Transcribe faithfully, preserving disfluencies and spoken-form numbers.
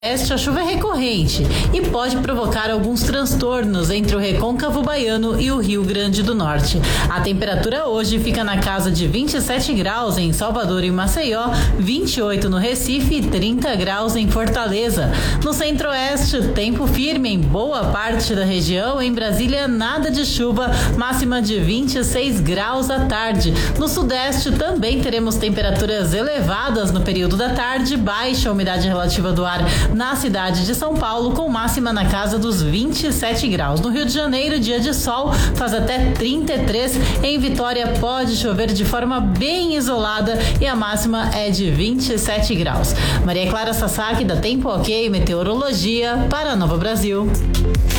Este, a chuva é recorrente e pode provocar alguns transtornos entre o Recôncavo Baiano e o Rio Grande do Norte. A temperatura hoje fica na casa de vinte e sete graus em Salvador e Maceió, vinte e oito no Recife e trinta graus em Fortaleza. No Centro-Oeste, tempo firme em boa parte da região. Em Brasília, nada de chuva, máxima de vinte e seis graus à tarde. No Sudeste, também teremos temperaturas elevadas no período da tarde, baixa umidade relativa do ar na cidade de São Paulo, com máxima na casa dos vinte e sete graus. No Rio de Janeiro, dia de sol, faz até trinta e três. Em Vitória, pode chover de forma bem isolada e a máxima é de vinte e sete graus. Maria Clara Sasaki, da Tempo Ok Meteorologia, para Nova Brasil.